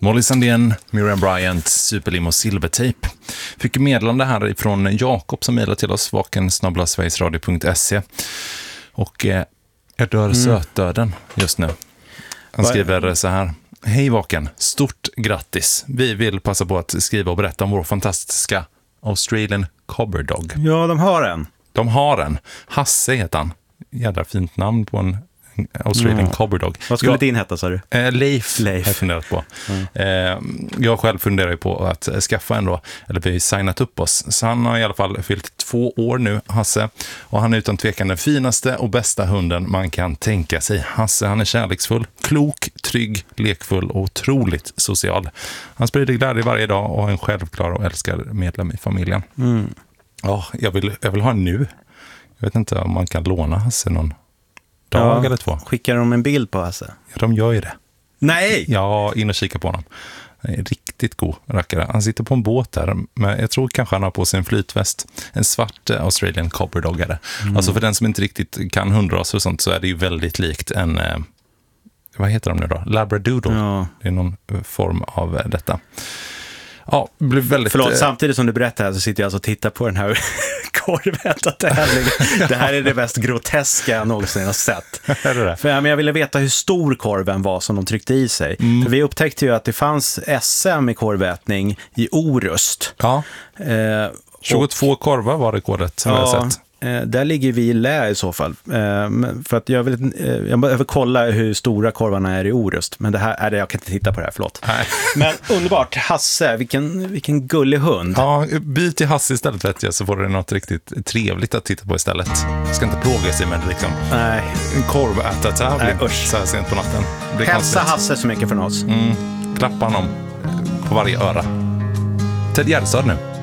Molly Sandén, Miriam Bryant, Superlimo Silvertape. Fick meddelande här ifrån Jakob som mejlade till oss, vaken@sverigesradio.se. Och jag dör sötdöden just nu. Han skriver så här: Hej Vaken, stort grattis. Vi vill passa på att skriva och berätta om vår fantastiska Australian Cobber Dog. Ja, de har en. De har en. Hasse heter han. Jädra fint namn på en Australian Cobber Dog. Vad skulle din heta, sa du? Leif har jag funderat på. Jag själv funderar ju på att skaffa en då, eller vi har signat upp oss. Så han har i alla fall fyllt 2 år nu, Hasse. Och han är utan tvekan den finaste och bästa hunden man kan tänka sig. Hasse, han är kärleksfull, klok, trygg, lekfull och otroligt social. Han sprider glädje varje dag och är en självklar och älskad medlem i familjen. Ja, jag vill ha en nu. Jag vet inte om man kan låna Hasse någon dag eller 2. Skickar de en bild på Hasse? Ja, de gör ju det. Nej! Ja, in och kika på honom. Riktigt god rackare. Han sitter på en båt där, men jag tror kanske han har på sig en flytväst. En svart Australian Cobber Dog är det. Alltså för den som inte riktigt kan hundraser och sånt så är det ju väldigt likt en, vad heter de nu då? Labradoodle. Ja. Det är någon form av detta. Ja, det blev väldigt... Förlåt, samtidigt som du berättar här så sitter jag alltså och tittar på den här korvätartävlingen. Det här är det mest groteska jag någonsin har sett. För jag ville veta hur stor korven var som de tryckte i sig. För vi upptäckte ju att det fanns SM i korvätning i Orust. Ja, 22 korvar var rekordet som jag har sett. Där ligger vi i lä i så fall. För att jag vill kolla hur stora korvarna är i Orust. Men det här är det, jag kan inte titta på det här, förlåt. Nej. Men underbart, Hasse, vilken gullig hund. Ja, byt till Hasse istället, vet jag, så får du något riktigt trevligt att titta på istället. Jag ska inte plåga sig med liksom en korvätartävling så här sent på natten. Hälsa Hasse så mycket från oss. Klappa honom på varje öra. Ted Gärdestad nu.